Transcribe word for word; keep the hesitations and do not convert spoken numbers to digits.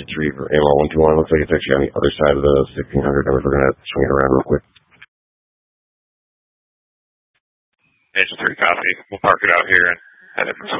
Engine three for A M R one two one. Looks like it's actually on the other side of the sixteen hundred. We're going to swing it around real quick. Engine three, copy. We'll park it out here and head it for